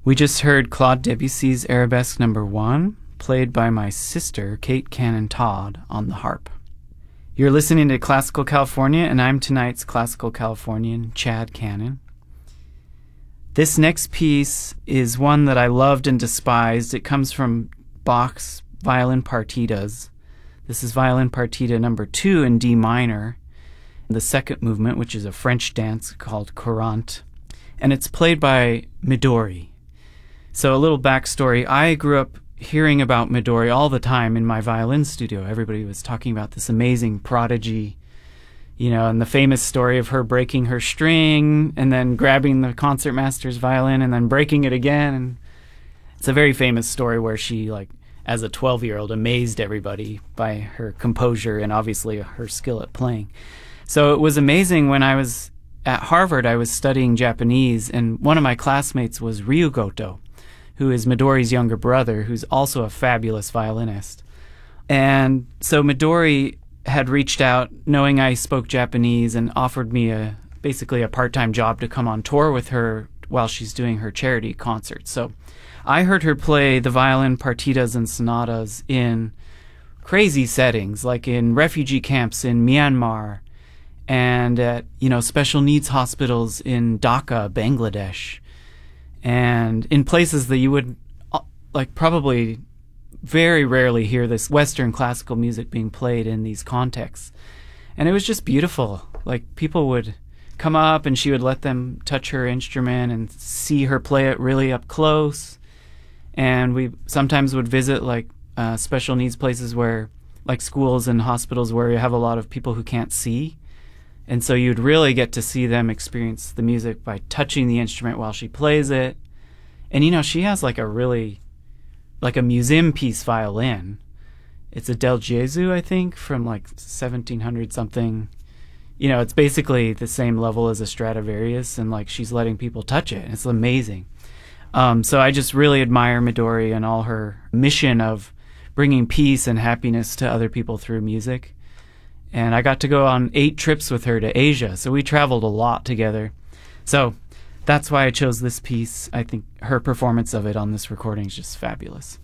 We just heard Claude Debussy's Arabesque No. 1, played by my sister, Kate Cannon Todd, on the harp. You're listening to Classical California, and I'm tonight's Classical Californian, Chad Cannon. This next piece is one that I loved and despised. It comes from Bach's Violin Partitas. This is Violin Partita No. 2 in D minor, the second movement, which is a French dance called Courante, and it's played by Midori. So a little backstory. I grew up hearing about Midori all the time in my violin studio. Everybody was talking about this amazing prodigy, and the famous story of her breaking her string and then grabbing the concertmaster's violin and then breaking it again. And it's a very famous story where she, as a 12-year-old, amazed everybody by her composure and obviously her skill at playing. So it was amazing. When I was at Harvard, I was studying Japanese, and one of my classmates was Ryu Goto, who is Midori's younger brother, who's also a fabulous violinist. And so Midori had reached out, knowing I spoke Japanese, and offered me basically a part-time job to come on tour with her while she's doing her charity concert. So I heard her play the violin partitas and sonatas in crazy settings, like in refugee camps in Myanmar and at, special needs hospitals in Dhaka, Bangladesh, and in places that you would probably very rarely hear this Western classical music being played in these contexts. And it was just beautiful. People would come up and she would let them touch her instrument and see her play it really up close. And we sometimes would visit special needs places where, schools and hospitals where you have a lot of people who can't see. And so you'd really get to see them experience the music by touching the instrument while she plays it. And, she has a really, a museum piece violin. It's a Del Gesù, I think, from 1700 something. It's basically the same level as a Stradivarius, and she's letting people touch it. It's amazing. So I just really admire Midori and all her mission of bringing peace and happiness to other people through music. And I got to go on 8 trips with her to Asia, so we traveled a lot together. So that's why I chose this piece. I think her performance of it on this recording is just fabulous.